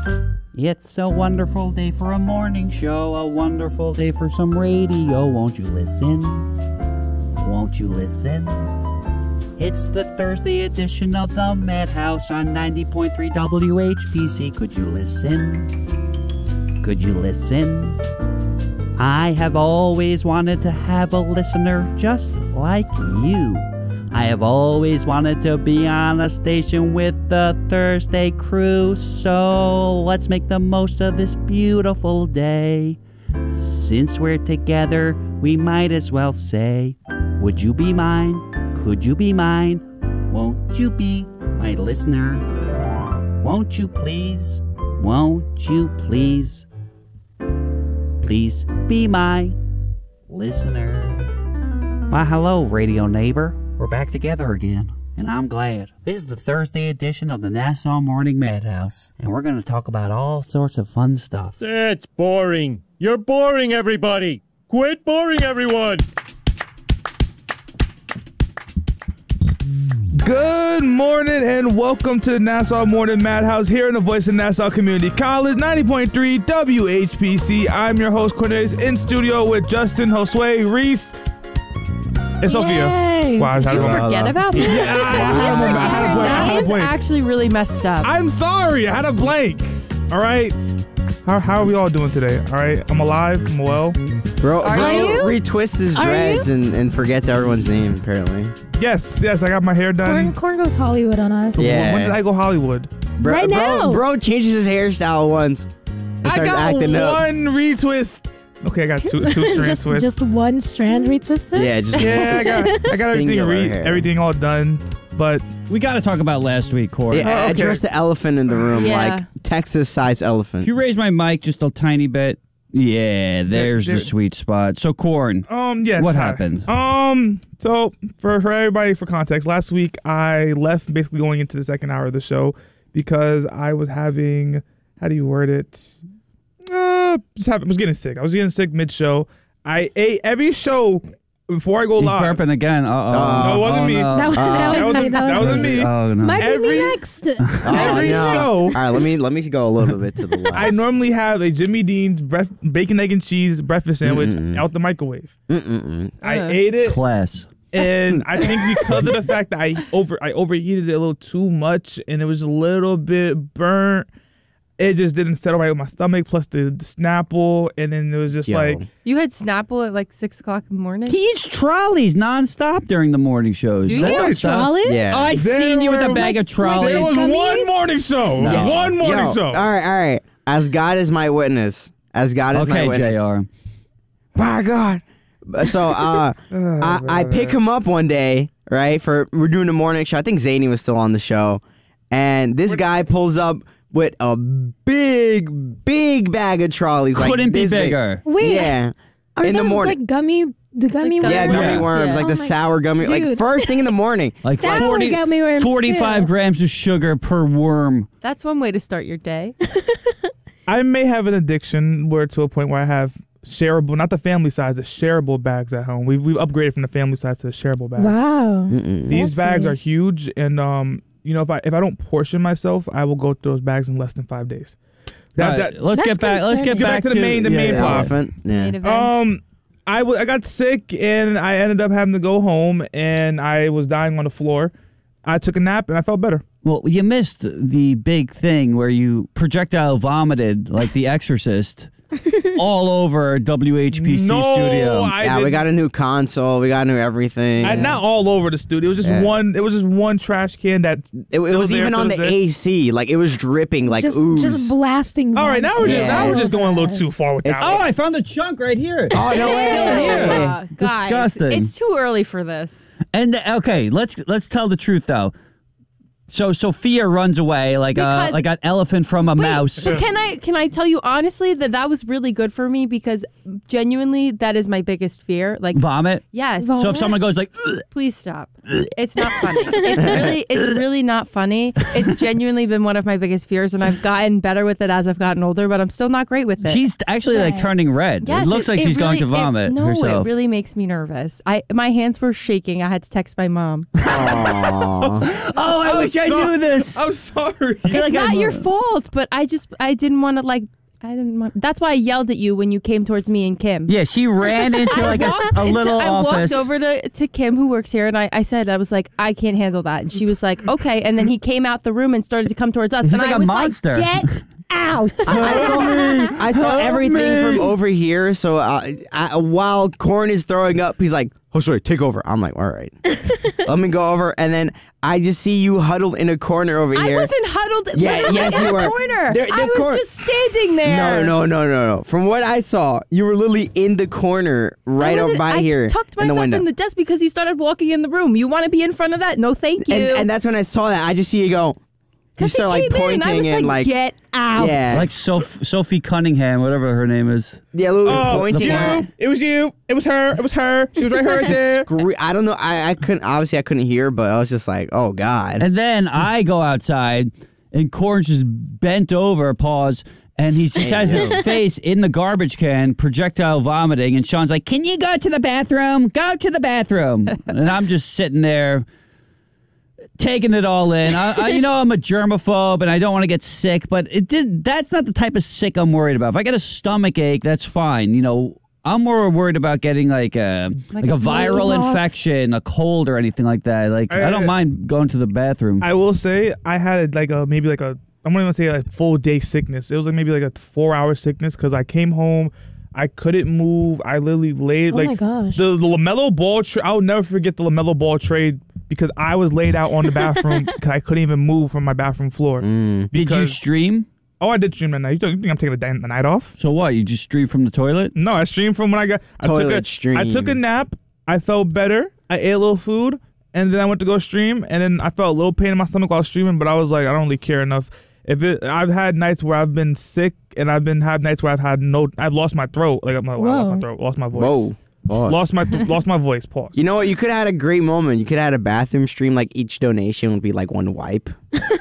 It's a wonderful day for a morning show, a wonderful day for some radio. Won't you listen? Won't you listen? It's the Thursday edition of the Madhouse on 90.3 WHPC. Could you listen? Could you listen? I have always wanted to have a listener just like you. I have always wanted to be on a station with the Thursday crew, so let's make the most of this beautiful day. Since we're together, we might as well say, would you be mine? Could you be mine? Won't you be my listener? Won't you please? Won't you please? Please be my listener. Why, hello, radio neighbor. We're back together again, and I'm glad. This is the Thursday edition of the Nassau Morning Madhouse, and we're going to talk about all sorts of fun stuff. That's boring. You're boring, everybody. Quit boring, everyone. Good morning and welcome to the Nassau Morning Madhouse here in the voice of Nassau Community College, 90.3 WHPC. I'm your host, Cornelius, in studio with Justin, Josue, Reese, and Sophia. Wow, did you forget about me? Yeah, I had a blank. Actually really messed up. I'm sorry, I had a blank. All right. How are we all doing today? All right, I'm alive, I'm well. Bro you? retwists his dreads and forgets everyone's name, apparently. Yes, I got my hair done. Corn goes Hollywood on us. Yeah. When did I go Hollywood? Right now. Bro changes his hairstyle once. And I starts got acting up. one retwist. Okay, I got two strand twists. Just one strand retwisted? Yeah, just Yeah, I got Singular hair. everything all done, but We got to talk about last week, Corey. yeah, okay. address the elephant in the room, Yeah. like Texas-sized elephant. If you raise my mic just a tiny bit, yeah, there's the sweet spot. So, Corn, yes. what hi. happened? So for everybody, for context, last week I left basically going into the second hour of the show because I was having, how do you word it? I was getting sick. I was getting sick mid-show. I ate every show before I go He's live. burping again. No, it wasn't me. No. That was me. Oh, no. Might be Every- me next. Every no. show. All right, let me go a little bit to the left. I normally have a Jimmy Dean's bacon, egg, and cheese breakfast sandwich out the microwave. I ate it. Class. And I think because of the fact that I overheated it a little too much and it was a little bit burnt, it just didn't settle right with my stomach. Plus the Snapple, and then it was just like You had Snapple at like 6 o'clock in the morning? He eats trolleys nonstop during the morning shows. Do you? That don't What? stop. Trolleys? Yeah. Oh, I've seen you with a bag of trolleys. there was one morning show. No. One morning show. All right. As God is my witness. As God is my Okay, witness. JR. My God. So I pick him up one day, right? We're doing the morning show. I think Zany was still on the show. And this guy pulls up with a big bag of trolleys. Couldn't like be this big. bigger. Wait. Yeah. Are in the those morning. like gummy gummy Yeah, gummy worms. worms, Yeah. like the Oh my- sour gummy, like Dude. first thing in the morning. Like Sour 40, gummy worms 45 too. grams of sugar per worm. That's one way to start your day. I may have an addiction where to a point where I have shareable, not the family size, the shareable bags at home. We've upgraded from the family size to the shareable bags. Wow. These Fancy. bags are huge, and if I don't portion myself, I will go through those bags in less than 5 days. Let's That's get back. Let's get concerning. back to the main plot. Elephant. Yeah. Main event. I got sick and I ended up having to go home and I was dying on the floor. I took a nap and I felt better. Well, you missed the big thing where you projectile vomited like The Exorcist all over WHPC studio. Yeah, we got a new console. We got a new everything. Not all over the studio. It was just one. It was just one trash can that. It was there even till on the this day. AC. Like it was dripping like just, ooze. just blasting. All right, now we're just going a little too far with that. Oh, I found a chunk right here. Oh no way! Guys, Disgusting. It's too early for this. And okay, let's tell the truth though. So Sophia runs away like an elephant from a mouse. But can I tell you honestly that was really good for me because genuinely that is my biggest fear. Like Vomit. yes. So if someone goes like, "Ugh," Please stop. It's not funny. It's really not funny. It's genuinely been one of my biggest fears, and I've gotten better with it as I've gotten older. But I'm still not great with it. she's actually like turning red. Yes, it looks like she's going to vomit no, herself. it really makes me nervous. My hands were shaking. I had to text my mom. Aww. Oh, I wish can't do this. I'm sorry. I feel It's like not I'm- your fault, but I didn't want to that's why I yelled at you when you came towards me and Kim. Yeah, she ran into like a little I office. walked over to Kim, who works here, and I said, I was like, I can't handle that. And she was like, okay. And then he came out the room and started to come towards us. He's and like I a was monster. like, get out. I saw everything from over here. So while Corn is throwing up, he's like, "Oh, sorry, take over." I'm like, "All right, let me go over." And then I just see you huddled in a corner over I here. wasn't huddled Yeah, yes, in you a were. corner. The I was just standing there. No. From what I saw, you were literally in the corner right over by here. I tucked in the myself window. in the desk because he started walking in the room. You want to be in front of that? No, thank you. And that's when I saw that. I just see you go. You 'Cause he start like came in, pointing I was and like, get out. yeah, Like Sophie Cunningham, whatever her name is. yeah, literally Oh, pointing at. you. It was you. It was her. It was her. She was right here, right there. I don't know. I couldn't. Obviously, I couldn't hear, but I was just like, "Oh God!" And then I go outside, and Corn's just bent over, pause, and he just has his face in the garbage can, projectile vomiting. And Sean's like, "Can you go to the bathroom? Go to the bathroom." And I'm just sitting there, taking it all in. I'm a germaphobe, and I don't want to get sick, but that's not the type of sick I'm worried about. If I get a stomach ache, that's fine. I'm more worried about getting like a viral monkeypox? infection, a cold, or anything like that. Like I don't mind going to the bathroom. I will say I had like I'm not even say like full day sickness. It was like maybe like a 4-hour sickness because I came home, I couldn't move. I literally laid Oh like my gosh. the LaMelo Ball. I'll never forget the LaMelo Ball trade because I was laid out on the bathroom because I couldn't even move from my bathroom floor. Did you Because- stream? Oh, I did stream that night. You think I'm taking the night off? So what? You just stream from the toilet? No, I streamed from when I Toilet stream. I took a nap. I felt better. I ate a little food, and then I went to go stream, and then I felt a little pain in my stomach while streaming. But I was like, I don't really care enough. I've had nights where I've been sick, and I've had nights where I've lost my throat. Like I'm like, wow, I lost my throat, lost my voice. Whoa. Pause. Lost my voice. Pause. You know what? You could have had a great moment. You could have had a bathroom stream. Like each donation would be like one wipe.